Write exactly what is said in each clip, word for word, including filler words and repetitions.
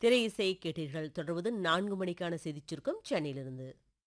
திரை இசை கேட்டீர்கள். தொடர்வது நான்கு மணிக்கான செய்திச் சுருக்கம் சென்னையிலிருந்து.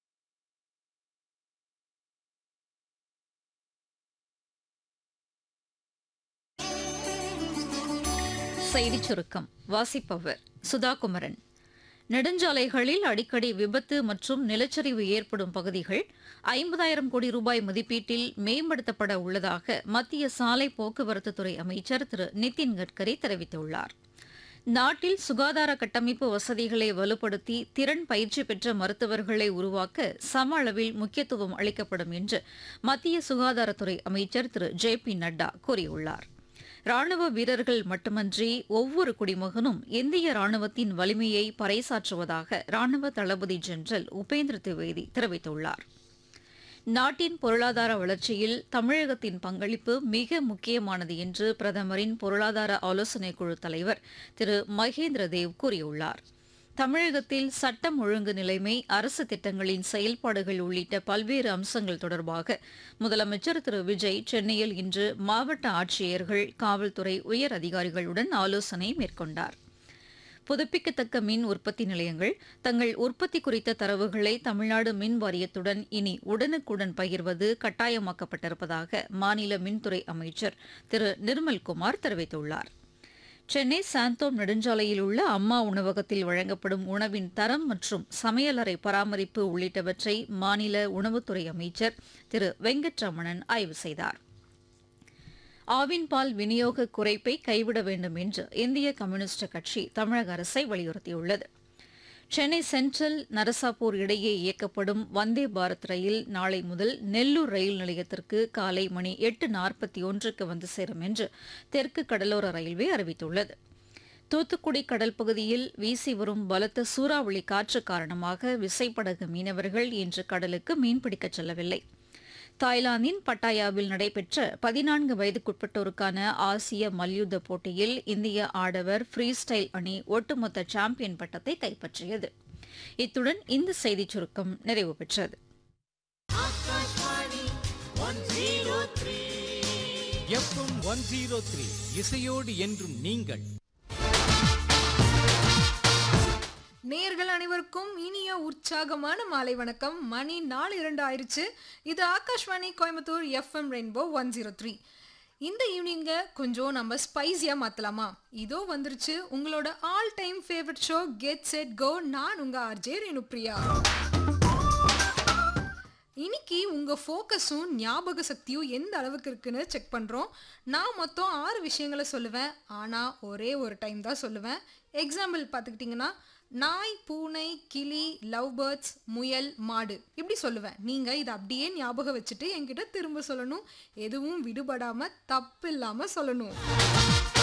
செய்திச் சுருக்கம் வாசிப்பவர் சுதாகுமரன். நெடுஞ்சாலைகளில் அடிக்கடி விபத்து மற்றும் நிலச்சரிவு ஏற்படும் பகுதிகள் ஐம்பதாயிரம் கோடி ரூபாய் மதிப்பீட்டில் மேம்படுத்தப்பட உள்ளதாக மத்திய சாலை போக்குவரத்துத்துறை அமைச்சர் திரு நிதின் கட்கரி தெரிவித்துள்ளார். நாட்டில் சுகாதார கட்டமைப்பு வசதிகளை வலுப்படுத்தி திறன் பயிற்சி பெற்ற மருத்துவர்களை உருவாக்க சம அளவில் முக்கியத்துவம் அளிக்கப்படும் என்று மத்திய சுகாதாரத்துறை அமைச்சர் திரு ஜே பி நட்டா கூறியுள்ளார். ராணுவ வீரர்கள் மட்டுமன்றி ஒவ்வொரு குடிமகனும் இந்திய ராணுவத்தின் வலிமையை பறைசாற்றுவதாக ராணுவ தளபதி ஜெனரல் உபேந்திர திவேதி தெரிவித்துள்ளார். நாட்டின் பொருளாதார வளர்ச்சியில் தமிழகத்தின் பங்களிப்பு மிக முக்கியமானது என்று பிரதமரின் பொருளாதார ஆலோசனைக் குழு தலைவர் திரு மகேந்திர தேவ் கூறியுள்ளார். தமிழகத்தில் சட்டம் ஒழுங்கு நிலைமை, அரசு திட்டங்களின் செயல்பாடுகள் உள்ளிட்ட பல்வேறு அம்சங்கள் தொடர்பாக முதலமைச்சர் திரு விஜய் சென்னையில் இன்று மாவட்ட ஆட்சியர்கள், காவல்துறை உயர் அதிகாரிகளுடன் ஆலோசனை மேற்கொண்டார். புதுப்பிக்கத்தக்க மின் உற்பத்தி நிலையங்கள் தங்கள் உற்பத்தி குறித்த தரவுகளை தமிழ்நாடு மின் வாரியத்துடன் இனி உடனுக்குடன் பகிர்வது கட்டாயமாக்கப்பட்டிருப்பதாக மாநில மின்துறை அமைச்சர் திரு நிர்மல்குமார் தெரிவித்துள்ளார். சென்னை சாந்தோம் நெடுஞ்சாலையில் உள்ள அம்மா உணவகத்தில் வழங்கப்படும் உணவின் தரம் மற்றும் சமையலறை பராமரிப்பு உள்ளிட்டவற்றை மாநில உணவுத்துறை அமைச்சர் திரு வெங்கட்ரமணன் ஆய்வு செய்தார். ஆவின் பால் விநியோக குறைப்பை கைவிட வேண்டும் என்று இந்திய கம்யூனிஸ்ட் கட்சி தமிழக அரசை வலியுறுத்தியுள்ளது. சென்னை சென்ட்ரல் நரசாபூர் இடையே இயக்கப்படும் வந்தே பாரத் ரயில் நாளை முதல் நெல்லூர் ரயில் நிலையத்திற்கு காலை மணி எட்டு நாற்பத்தி ஒன்றுக்கு வந்து சேரும் என்று தெற்கு கடலோர ரயில்வே அறிவித்துள்ளது. தூத்துக்குடி கடல் பகுதியில் வீசி வரும் பலத்த சூறாவளி காற்று காரணமாக விசைப்படகு மீனவர்கள் இன்று கடலுக்கு மீன்பிடிக்கச் செல்லவில்லை. தாய்லாந்தின் பட்டாயாவில் நடைபெற்ற பதினான்கு வயதுக்குட்பட்டோருக்கான ஆசிய மல்யுத்த போட்டியில் இந்திய ஆடவர் ஃப்ரீ ஸ்டைல் அணி ஒட்டுமொத்த சாம்பியன் பட்டத்தை கைப்பற்றியது. இத்துடன் இந்த செய்திச் சுருக்கம் நிறைவு பெற்றது. எஃப்எம் ஒன் ஜீரோ த்ரீ இசையோடு என்றும் நீங்கள். நேயர்கள் அனைவருக்கும் இனிய உற்சாகமான மாலை வணக்கம். மணி நாலு இரண்டு ஆயிடுச்சு. இது Akashvani Coimbatore FM rainbow one zero three. இந்த ஈவினிங்கை கொஞ்சம் நம்ம ஸ்பைஸியாக மாற்றலாமா? இதோ வந்துருச்சு உங்களோட all time favourite show get set go. நான் உங்கள் ஆர்ஜே ரேணுப்ரியா. இன்னைக்கு உங்கள் ஃபோக்கஸும் ஞாபக சக்தியும் எந்த அளவுக்கு இருக்குன்னு செக் பண்ணுறோம். நான் மொத்தம் ஆறு விஷயங்களை சொல்லுவேன், ஆனால் ஒரே ஒரு டைம் தான் சொல்லுவேன். எக்ஸாம்பிள் பார்த்துக்கிட்டிங்கன்னா நாய், பூனை, கிளி, லவ் பேர்ட்ஸ், முயல், மாடு இப்படி சொல்லுவேன். நீங்கள் இதை அப்படியே ஞாபகம் வச்சுட்டு என்கிட்ட திரும்ப சொல்லணும். எதுவும் விடுபடாமல் தப்பு இல்லாமல் சொல்லணும்.